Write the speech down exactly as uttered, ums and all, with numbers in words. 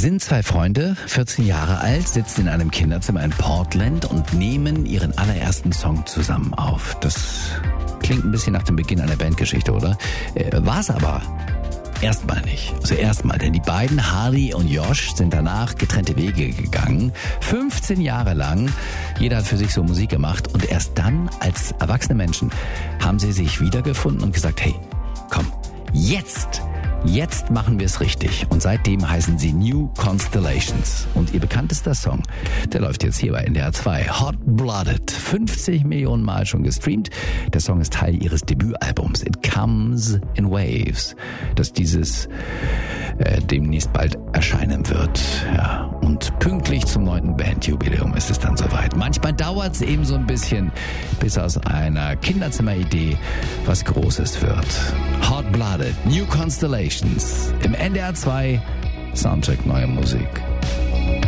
sind zwei Freunde, vierzehn Jahre alt, sitzen in einem Kinderzimmer in Portland und nehmen ihren allerersten Song zusammen auf. Das klingt ein bisschen nach dem Beginn einer Bandgeschichte, oder? Äh, war's aber erstmal nicht. Also erstmal, denn die beiden, Harley und Josh, sind danach getrennte Wege gegangen. fünfzehn Jahre lang. Jeder hat für sich so Musik gemacht. Und erst dann, als erwachsene Menschen, haben sie sich wiedergefunden und gesagt, hey, komm, jetzt, jetzt machen wir es richtig. Und seitdem heißen sie New Constellations. Und ihr bekanntester Song, der läuft jetzt hier bei N D R zwei. Hot Blooded. fünfzig Millionen Mal schon gestreamt. Der Song ist Teil ihres Debütalbums It Comes in Waves, das dieses äh, demnächst bald erscheinen wird. Ja. Und pünktlich zum neunten Bandjubiläum ist es dann soweit. Manchmal dauert es eben so ein bisschen, bis aus einer Kinderzimmeridee was Großes wird. Hot Blooded, New Constellations im N D R zwei Soundcheck Neue Musik.